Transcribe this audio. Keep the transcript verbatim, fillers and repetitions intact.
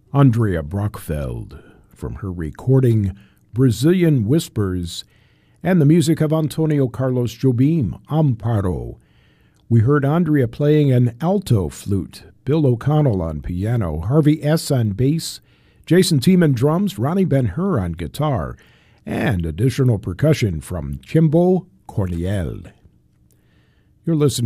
Andrea Brockfeld from her recording Brazilian Whispers, and the music of Antonio Carlos Jobim, Amparo. We heard Andrea playing an alto flute, Bill O'Connell on piano, Harvey S. on bass, Jason Tiemann drums, Ronnie Ben-Hur on guitar, and additional percussion from Chimbo Corniel. You're listening